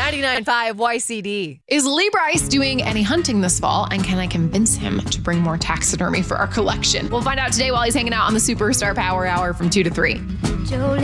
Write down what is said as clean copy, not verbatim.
99.5 YCD. Is Lee Bryce doing any hunting this fall? And can I convince him to bring more taxidermy for our collection? We'll find out today while he's hanging out on the Superstar Power Hour from 2 to 3.